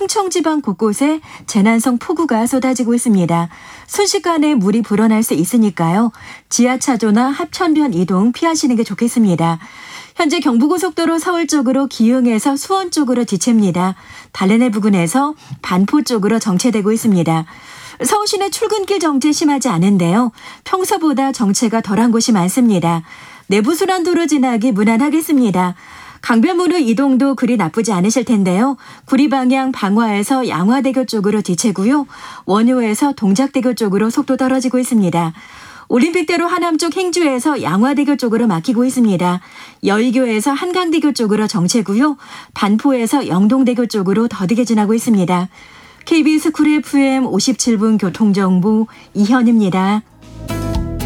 충청지방 곳곳에 재난성 폭우가 쏟아지고 있습니다. 순식간에 물이 불어날 수 있으니까요. 지하차도나 하천변 이동 피하시는 게 좋겠습니다. 현재 경부고속도로 서울 쪽으로 기흥에서 수원 쪽으로 지체입니다. 달래내 부근에서 반포 쪽으로 정체되고 있습니다. 서울시내 출근길 정체 심하지 않은데요. 평소보다 정체가 덜한 곳이 많습니다. 내부순환도로 지나기 무난하겠습니다. 강변북로 이동도 그리 나쁘지 않으실 텐데요. 구리방향 방화에서 양화대교 쪽으로 지체고요. 원효에서 동작대교 쪽으로 속도 떨어지고 있습니다. 올림픽대로 하남 쪽 행주에서 양화대교 쪽으로 막히고 있습니다. 여의교에서 한강대교 쪽으로 정체고요. 반포에서 영동대교 쪽으로 더디게 지나고 있습니다. KBS 쿨 FM 57분 교통정보 이현입니다.